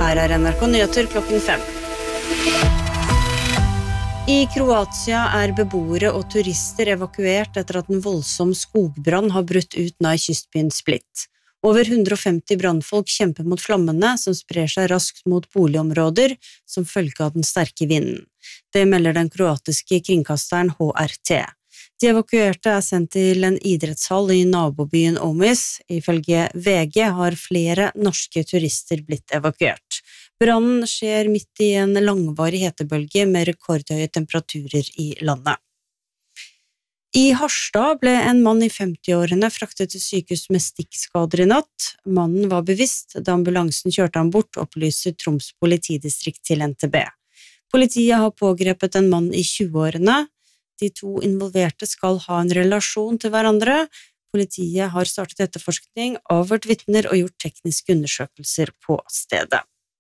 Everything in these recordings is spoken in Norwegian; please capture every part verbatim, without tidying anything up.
Her er N R K Nyheter klokken fem. I Kroatia er beboere og turister evakuert etter at en voldsom skogbrann har brutt ut nær kystbyen Split. Over hundre og femti brannfolk kjemper mot flammene som sprer seg raskt mot boligområder som følge av den sterke vinden. Det melder den kroatiske kringkasteren H R T. De evakuerte er sendt til en idrettshall i nabobyen Omis. Ifølge V G har flere norske turister blitt evakuert. Brannen skjer midt i en langvarig hetebølge med rekordhøye temperaturer i landet. I Harstad ble en mann i femti-årene fraktet til sykehus med stikkskader i natt. Mannen var bevisst da ambulansen kjørte ham bort, opplyser Troms politidistrikt til N T B. Politiet har pågrepet en mann i tjue-årene. De to involverte skal ha en relasjon til hverandre. Politiet har startet etterforskning, avhørt vitner og gjort tekniske undersøkelser på stedet.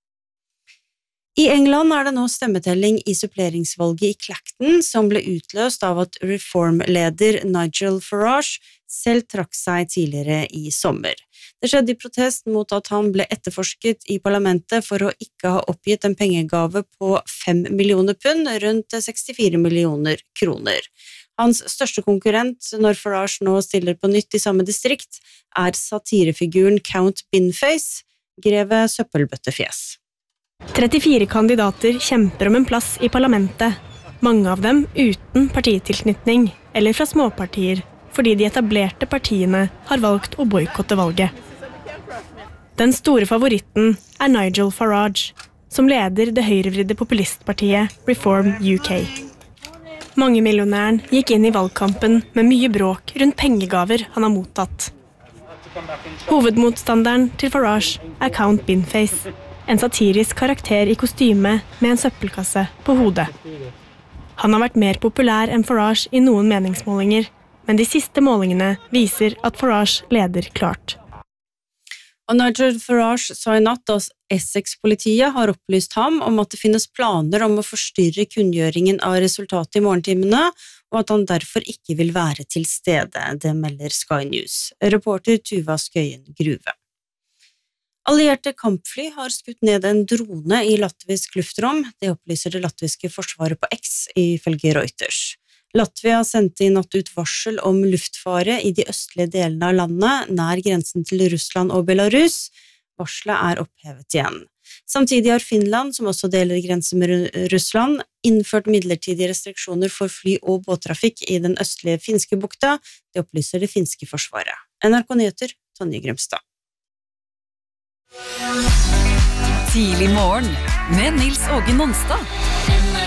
I England er det nå stemmetelling i suppleringsvalget i Clacton, som ble utløst av at Reform-leder Nigel Farage selv trakk seg tidligere i sommer. Det skjedde i protest mot at han ble etterforsket i parlamentet for å ikke ha oppgitt en pengegave på fem millioner pund, rundt sekstifire millioner kroner. Hans største konkurrent når Farage nå stiller på nytt i samme distrikt, er satirefiguren Count Binface, greve søppelbøttefjes. trettifire kandidater kjemper om en plass i parlamentet, mange av dem uten partitilknytning eller fra småpartier, fordi de etablerte partiene har valgt å boikotte valget. Den store favoritten er Nigel Farage, som leder det høyrevridde populistpartiet Reform U K. Mangemillionæren gikk inn i valgkampen med mye bråk rundt pengegaver han har mottatt. Hovedmotstanderen til Farage er Count Binface, en satirisk karakter i kostyme med en søppelkasse på hodet. Han har vært mer populær enn Farage i noen meningsmålinger, men de siste målingene viser at Farage leder klart. Og Nigel Farage sa i natt at Essex-politiet har opplyst ham om at det finnes planer om å forstyrre kunngjøringen av resultatet i morgentimene, og at han derfor ikke vil være til stede, det melder Sky News. Reporter Tuva Skøyen Gruve. Allierte kampfly har skutt ned en drone i latvisk luftrom, det opplyser det latviske forsvaret på X ifølge Reuters. Latvia sendte i natt ut varsel om luftfare i de østlige delene av landet, nær grensen til Russland og Belarus. Varselet er opphevet igjen. Samtidig har Finland, som også deler grense med Russland, innført midlertidige restriksjoner for fly- og båttrafikk i den østlige finske bukta, det opplyser det finske forsvaret. N R K Nyheter, Tonje Grømstad. Tidlig morgen med Nils Åge Nonstad.